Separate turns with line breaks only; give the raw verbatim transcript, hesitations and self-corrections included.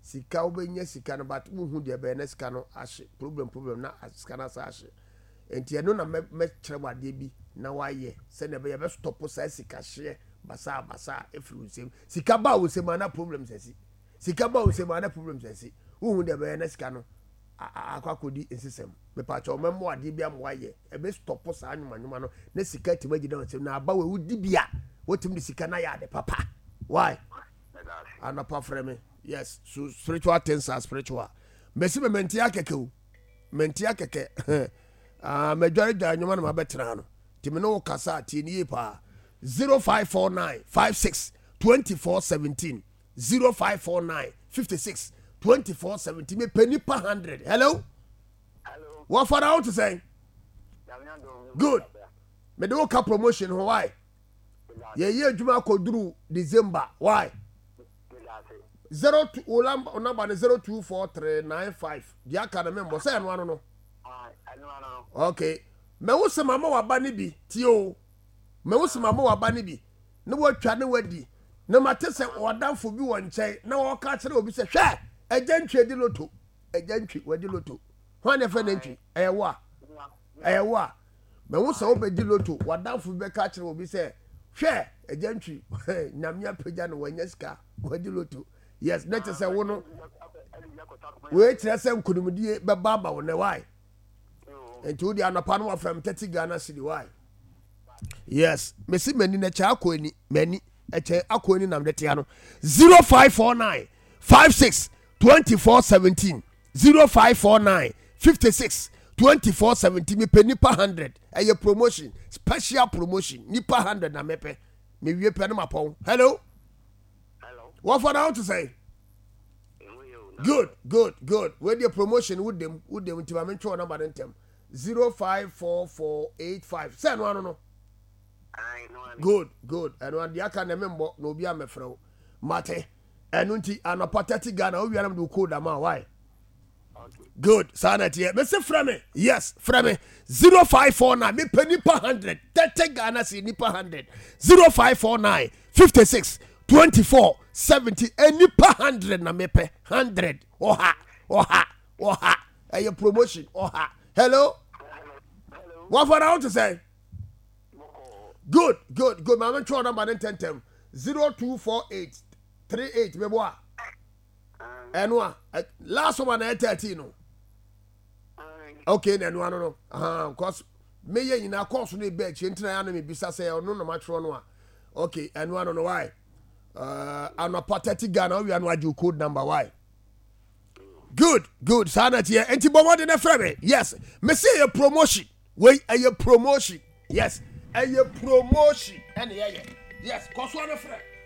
sika obenya sika no but muhu de be na sika no ahye problem problem na sika na sa ahye enti eno na me kyerɛ wade bi na waye se na be ye be stop sa sika hye basa basa efru nsem sika ba wo sem na problem sesi sika ba wo sem na problem sesi uhu de be na sika no akwakodi ensesem me pa cha o memmo ade bi am waye e be stop sa anwuma anwuma no na sika timagi da nsem na aba we wudi bia wotim de sika na ya de papa why anapa frame yes so spiritual things are spiritual mesi me mentia keke o mentia keke ah medware dwa anwuma na mabetra no timi no kasa ti ni pa zero five four nine five six two four one seven zero five four nine five six two four one seven me penny per hundred. Hello?
Hello.
What for out to say? Good. Me do ka promotion why? Yeah, yeah, Juma Kodru December. Why? Zero two Olam number zero two four three nine five. Dia ka na member say no no. Okay. Me wo se mama wa ba ni bi ti o. Me wo se mama wa ba ni bi. Ne wo twa ne wadi. Ne mate se odanfo bi won nkyɛn na wo ka kyerɛ obi se hwɛ agentwe di loto agentwe wadi loto ho na fa nantwi ɛyɛ wo a ɛyɛ wo a me wo se wo be di loto wadanfo bi ka kyerɛ obi se hwɛ agentwe nyamia pagya no wanya sika wadi loto yes na te se wo no we kyerɛ se nkonumdie be baba wo ne why enti wo di anapa no afram thirty Ghana city why yes me si mani na cha akoni mani eche akoni nam de tia no zero five four nine five six two four one seven zero five four nine five six two four one seven me pe nipa one hundred eye promotion special promotion nipa one hundred na mepe me wie pe no mapon hello
hello
what for now to say good good good where the promotion with them with them to me twa number them zero five four four eight five send one no good good and one the aka na membo no obi amefrɛ mate enu nti anapatati Ghana o wianam do code am why good sanat here me say frame yes frame zero five four nine me penny per one hundred thirty Ghana si ni per one hundred zero five four nine five six two four seventy any per one hundred na me pe one hundred oha oha oha a promotion oha hello hello what for now to say good good good mama try number ten ten zero two four eight three eight me boa enwa last one na thirteen no okay na enwa no no ah cause me ye nyina course no be chi ntina ya no me bisa say no no matro no a okay enwa no no why uh anapathetic Ghana we anu aju code number why good good sanat here enti bomo de na frame yes me say a promotion we a promotion yes a promotion and yeah yes cause one friend